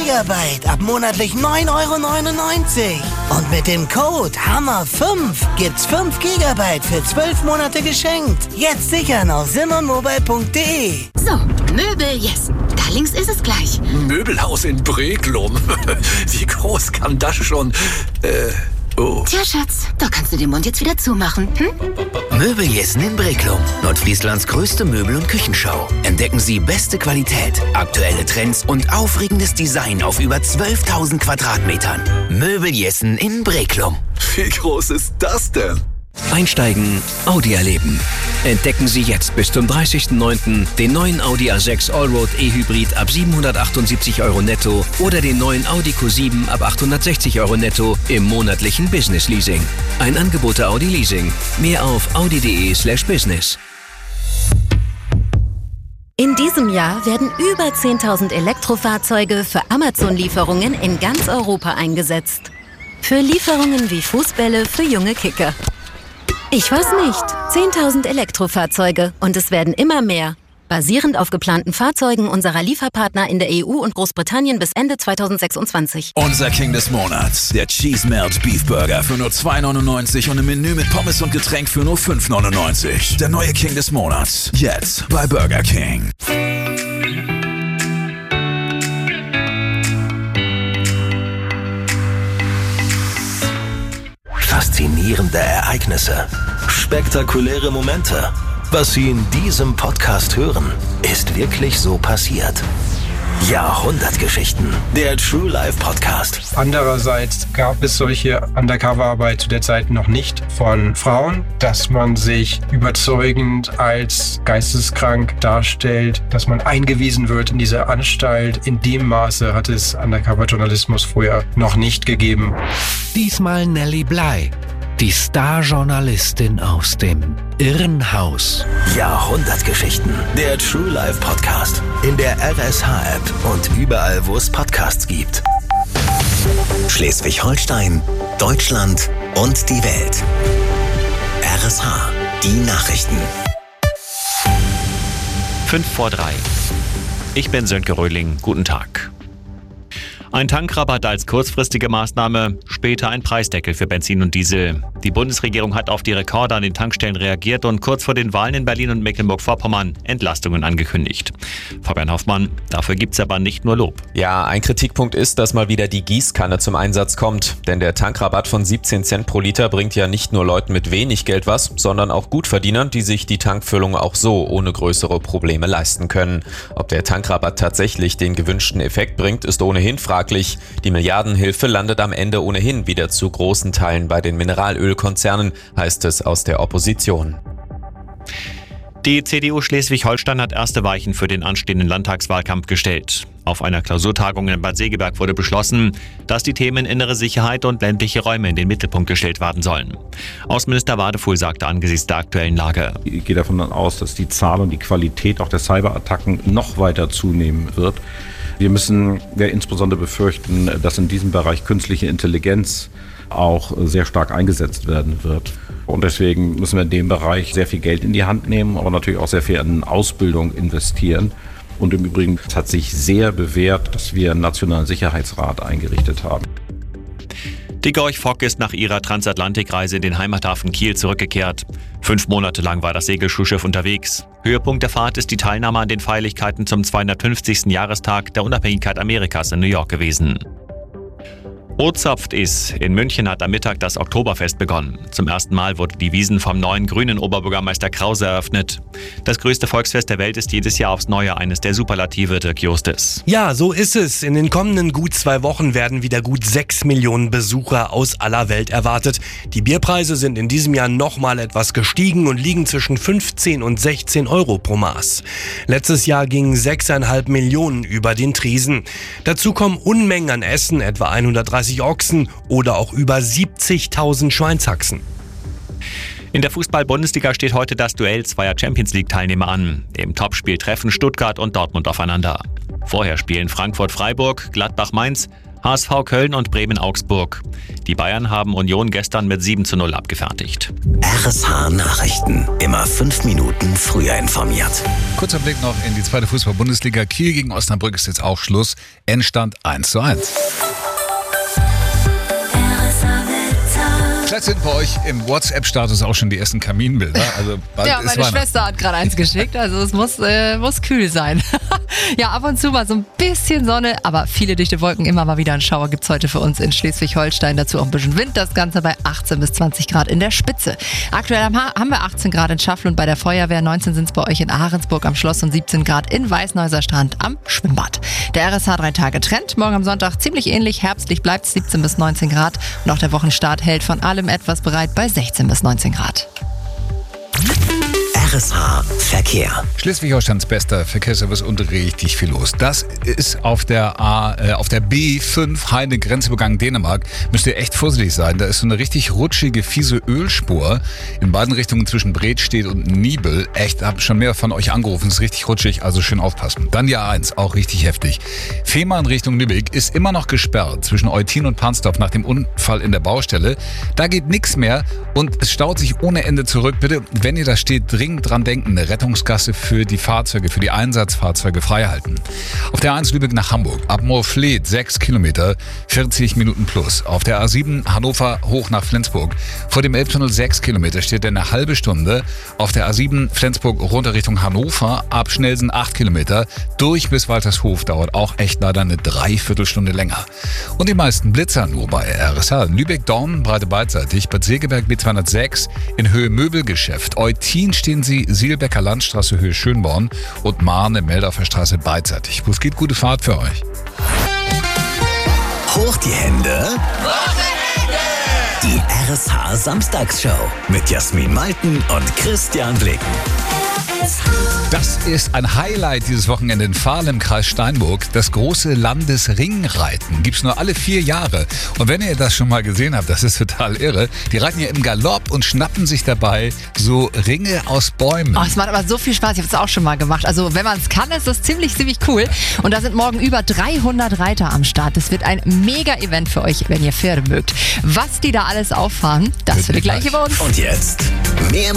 Gigabyte ab monatlich 9,99 €. Und mit dem Code HAMMER5 gibt's 5 Gigabyte für 12 Monate geschenkt. Jetzt sichern auf simonmobile.de. So, Möbel, yes. Da links ist es gleich. Möbelhaus in Breklum. Wie groß kann das schon? Oh. Tja, Schatz, da kannst du den Mund jetzt wieder zumachen. Möbel Jessen in Breklum, Nordfrieslands größte Möbel- und Küchenschau. Entdecken Sie beste Qualität, aktuelle Trends und aufregendes Design auf über 12.000 Quadratmetern. Möbel Jessen in Breklum. Wie groß ist das denn? Einsteigen, Audi erleben. Entdecken Sie jetzt bis zum 30.09. den neuen Audi A6 Allroad E-Hybrid ab 778 € netto oder den neuen Audi Q7 ab 860 € netto im monatlichen Business Leasing. Ein Angebot der Audi Leasing. Mehr auf audi.de/business. In diesem Jahr werden über 10.000 Elektrofahrzeuge für Amazon-Lieferungen in ganz Europa eingesetzt. Für Lieferungen wie Fußbälle für junge Kicker. Ich weiß nicht. 10.000 Elektrofahrzeuge und es werden immer mehr. Basierend auf geplanten Fahrzeugen unserer Lieferpartner in der EU und Großbritannien bis Ende 2026. Unser King des Monats, der Cheese Melt Beef Burger für nur 2,99 € und ein Menü mit Pommes und Getränk für nur 5,99 €. Der neue King des Monats, jetzt bei Burger King. Faszinierende Ereignisse, spektakuläre Momente. Was Sie in diesem Podcast hören, ist wirklich so passiert. Jahrhundertgeschichten, der True Life Podcast. Andererseits gab es solche Undercover-Arbeit zu der Zeit noch nicht von Frauen, dass man sich überzeugend als geisteskrank darstellt, dass man eingewiesen wird in diese Anstalt. In dem Maße hat es Undercover-Journalismus vorher noch nicht gegeben. Diesmal Nelly Bly, die Star-Journalistin aus dem Irrenhaus. Jahrhundertgeschichten, der True Life Podcast. In der RSH-App und überall, wo es Podcasts gibt. Schleswig-Holstein, Deutschland und die Welt. RSH, die Nachrichten. 5:03. Ich bin Sönke Röhling. Guten Tag. Ein Tankrabatt als kurzfristige Maßnahme, später ein Preisdeckel für Benzin und Diesel. Die Bundesregierung hat auf die Rekorde an den Tankstellen reagiert und kurz vor den Wahlen in Berlin und Mecklenburg-Vorpommern Entlastungen angekündigt. Fabian Hoffmann, dafür gibt's aber nicht nur Lob. Ja, ein Kritikpunkt ist, dass mal wieder die Gießkanne zum Einsatz kommt. Denn der Tankrabatt von 17 Cent pro Liter bringt ja nicht nur Leuten mit wenig Geld was, sondern auch Gutverdienern, die sich die Tankfüllung auch so ohne größere Probleme leisten können. Ob der Tankrabatt tatsächlich den gewünschten Effekt bringt, ist ohnehin fraglich. Die Milliardenhilfe landet am Ende ohnehin wieder zu großen Teilen bei den Mineralölkonzernen, heißt es aus der Opposition. Die CDU Schleswig-Holstein hat erste Weichen für den anstehenden Landtagswahlkampf gestellt. Auf einer Klausurtagung in Bad Segeberg wurde beschlossen, dass die Themen innere Sicherheit und ländliche Räume in den Mittelpunkt gestellt werden sollen. Außenminister Wadefuhl sagte angesichts der aktuellen Lage: Ich gehe davon aus, dass die Zahl und die Qualität auch der Cyberattacken noch weiter zunehmen wird. Wir müssen ja insbesondere befürchten, dass in diesem Bereich künstliche Intelligenz auch sehr stark eingesetzt werden wird. Und deswegen müssen wir in dem Bereich sehr viel Geld in die Hand nehmen, aber natürlich auch sehr viel in Ausbildung investieren. Und im Übrigen hat sich sehr bewährt, dass wir einen Nationalen Sicherheitsrat eingerichtet haben. Die Gorch Fock ist nach ihrer Transatlantikreise in den Heimathafen Kiel zurückgekehrt. 5 Monate lang war das Segelschulschiff unterwegs. Höhepunkt der Fahrt ist die Teilnahme an den Feierlichkeiten zum 250. Jahrestag der Unabhängigkeit Amerikas in New York gewesen. Ozapft ist. In München hat am Mittag das Oktoberfest begonnen. Zum ersten Mal wurde die Wiesn vom neuen grünen Oberbürgermeister Krause eröffnet. Das größte Volksfest der Welt ist jedes Jahr aufs Neue eines der Superlative, Dirk Justis. Ja, so ist es. In den kommenden gut 2 Wochen werden wieder gut 6 Millionen Besucher aus aller Welt erwartet. Die Bierpreise sind in diesem Jahr nochmal etwas gestiegen und liegen zwischen 15 und 16 € pro Maß. Letztes Jahr gingen 6,5 Millionen über den Tresen. Dazu kommen Unmengen an Essen, etwa 130 Ochsen oder auch über 70.000 Schweinshaxen. In der Fußball-Bundesliga steht heute das Duell zweier Champions-League-Teilnehmer an. Im Topspiel treffen Stuttgart und Dortmund aufeinander. Vorher spielen Frankfurt-Freiburg, Gladbach-Mainz, HSV Köln und Bremen Augsburg. Die Bayern haben Union gestern mit 7:0 abgefertigt. RSH Nachrichten. Immer 5 Minuten früher informiert. Kurzer Blick noch in die zweite Fußball-Bundesliga. Kiel gegen Osnabrück ist jetzt auch Schluss. Endstand 1:1. Vielleicht sind bei euch im WhatsApp-Status auch schon die ersten Kaminbilder. Also ja, meine Schwester hat gerade eins geschickt, also es muss kühl sein. Ja, ab und zu mal so ein bisschen Sonne, aber viele dichte Wolken, immer mal wieder ein Schauer gibt's heute für uns in Schleswig-Holstein. Dazu auch ein bisschen Wind, das Ganze bei 18 bis 20 Grad in der Spitze. Aktuell haben wir 18 Grad in Schafflund bei der Feuerwehr, 19 sind es bei euch in Ahrensburg am Schloss und 17 Grad in Weißenhäuser Strand am Schwimmbad. Der RSH 3 Tage Trend, morgen am Sonntag ziemlich ähnlich, herbstlich bleibt 17 bis 19 Grad und auch der Wochenstart hält von allem etwas bereit bei 16 bis 19 Grad. RSH Verkehr. Schleswig-Holsteins bester Verkehrsservice und richtig viel los. Das ist auf der B5 Heide-Grenzübergang Dänemark. Müsst ihr echt vorsichtig sein. Da ist so eine richtig rutschige, fiese Ölspur in beiden Richtungen zwischen Bredstedt und Niebel. Echt, hab schon mehr von euch angerufen. Ist richtig rutschig, also schön aufpassen. Dann die A1, auch richtig heftig. Fehmarn Richtung Lübeck ist immer noch gesperrt zwischen Eutin und Pansdorf nach dem Unfall in der Baustelle. Da geht nichts mehr und es staut sich ohne Ende zurück. Bitte, wenn ihr da steht, dringend dran denken, eine Rettungsgasse für die Fahrzeuge, für die Einsatzfahrzeuge freihalten. Auf der A1 Lübeck nach Hamburg, ab Moorfleet 6 Kilometer, 40 Minuten plus. Auf der A7 Hannover hoch nach Flensburg, vor dem Elbtunnel 6 Kilometer steht eine halbe Stunde. Auf der A7 Flensburg runter Richtung Hannover, ab Schnelsen 8 Kilometer, durch bis Waltershof dauert auch echt leider eine Dreiviertelstunde länger. Und die meisten Blitzer nur bei RSH. Lübeck-Dorn, Breite beidseitig, Bad Segeberg B206, in Höhe Möbelgeschäft. Eutin stehen sie Silbecker Landstraße, Höhe Schönborn und Mahne, Meldorfer Straße beidseitig. Wo es geht, gute Fahrt für euch. Hoch die Hände. Die RSH Samstagsshow mit Jasmin Malten und Christian Blicken. Das ist ein Highlight dieses Wochenende in Fahl im Kreis Steinburg. Das große Landesringreiten gibt's nur alle 4 Jahre. Und wenn ihr das schon mal gesehen habt, das ist total irre. Die reiten ja im Galopp und schnappen sich dabei so Ringe aus Bäumen. Oh, es macht aber so viel Spaß. Ich habe es auch schon mal gemacht. Also wenn man es kann, ist das ziemlich cool. Und da sind morgen über 300 Reiter am Start. Das wird ein Mega-Event für euch, wenn ihr Pferde mögt. Was die da alles auffahren, das findet ihr gleich hier bei uns. Und jetzt mehr